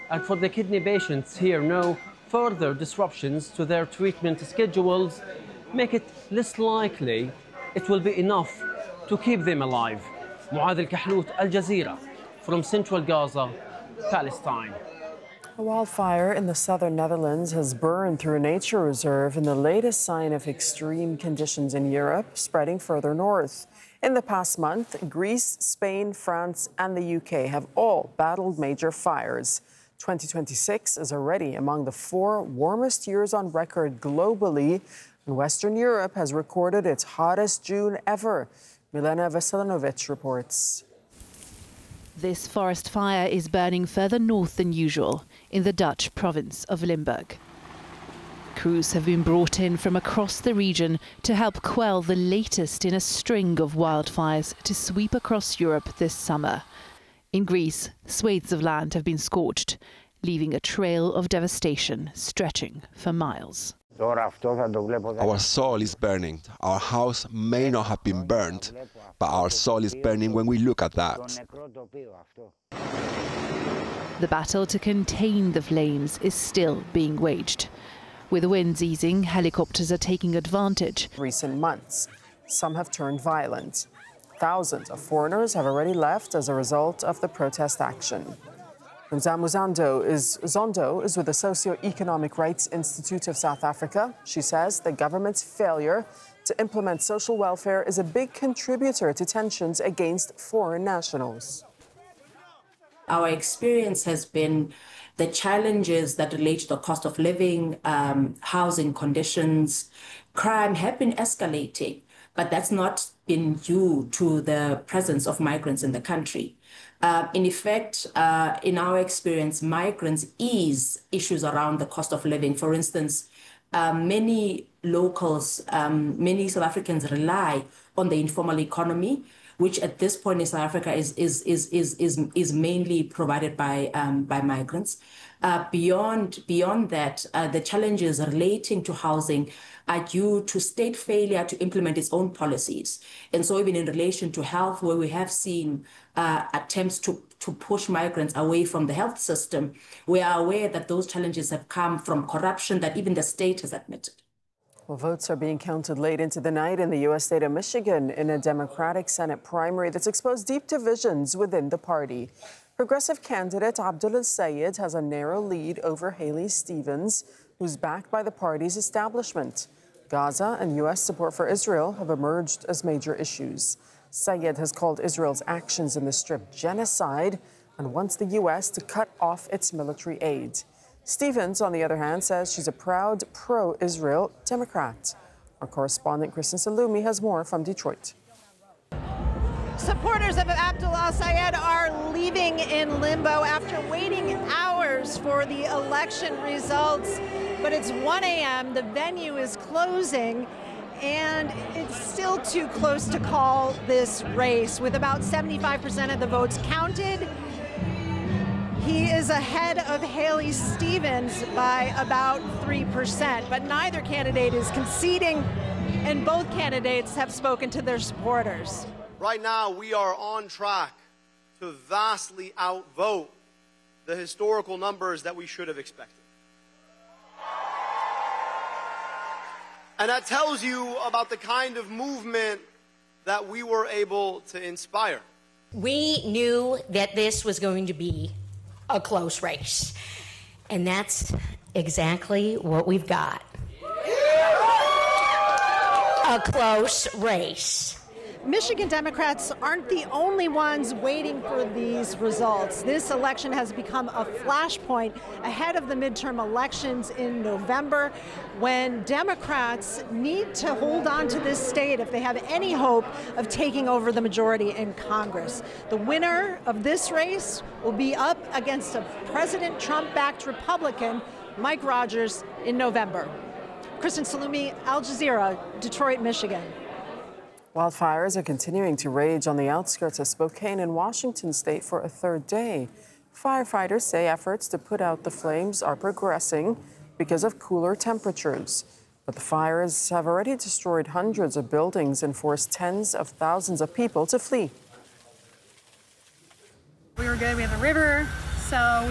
And for the kidney patients here, no further disruptions to their treatment schedules make it less likely it will be enough to keep them alive. Muad Al-Kahlout, Al Jazeera, from central Gaza, Palestine. A wildfire in the southern Netherlands has burned through a nature reserve in the latest sign of extreme conditions in Europe, spreading further north. In the past month, Greece, Spain, France, and the UK have all battled major fires. 2026 is already among the 4 warmest years on record globally, and Western Europe has recorded its hottest June ever. Milena Veselinovic reports. This forest fire is burning further north than usual in the Dutch province of Limburg. Crews have been brought in from across the region to help quell the latest in a string of wildfires to sweep across Europe this summer. In Greece, swathes of land have been scorched, leaving a trail of devastation stretching for miles. Our soul is burning. Our house may not have been burnt, but our soul is burning when we look at that. The battle to contain the flames is still being waged. With the winds easing, helicopters are taking advantage. Recent months, some have turned violent. Thousands of foreigners have already left as a result of the protest action. Nzamu Zondo is with the Socio-Economic Rights Institute of South Africa. She says the government's failure to implement social welfare is a big contributor to tensions against foreign nationals. Our experience has been the challenges that relate to the cost of living, housing conditions, crime have been escalating, but that's not been due to the presence of migrants in the country. In effect, in our experience, migrants ease issues around the cost of living. For instance, many locals, many South Africans rely on the informal economy, which at this point in South Africa is mainly provided by migrants. Beyond that, the challenges relating to housing are due to state failure to implement its own policies. And so even in relation to health, where we have seen attempts to push migrants away from the health system, we are aware that those challenges have come from corruption that even the state has admitted. Well, votes are being counted late into the night in the U.S. state of Michigan in a Democratic Senate primary that's exposed deep divisions within the party. Progressive candidate Abdul El-Sayed has a narrow lead over Haley Stevens, who's backed by the party's establishment. Gaza and U.S. support for Israel have emerged as major issues. Sayed has called Israel's actions in the Strip genocide and wants the U.S. to cut off its military aid. Stevens, on the other hand, says she's a proud pro-Israel Democrat. Our correspondent Kristen Salumi has more from Detroit. Supporters of Abdul El-Sayed are leaving in limbo after waiting hours for the election results. But it's 1 a.m., the venue is closing, and it's still too close to call this race. With about 75% of the votes counted, he is ahead of Haley Stevens by about 3%. But neither candidate is conceding, and both candidates have spoken to their supporters. Right now, we are on track to vastly outvote the historical numbers that we should have expected. And that tells you about the kind of movement that we were able to inspire. We knew that this was going to be a close race, and that's exactly what we've got. A close race. Michigan Democrats aren't the only ones waiting for these results. This election has become a flashpoint ahead of the midterm elections in November, when Democrats need to hold on to this state if they have any hope of taking over the majority in Congress. The winner of this race will be up against a President Trump-backed Republican, Mike Rogers, in November. Kristen Salumi, Al Jazeera, Detroit, Michigan. Wildfires are continuing to rage on the outskirts of Spokane in Washington state for a third day. Firefighters say efforts to put out the flames are progressing because of cooler temperatures. But the fires have already destroyed hundreds of buildings and forced tens of thousands of people to flee. We were good. We have a river, so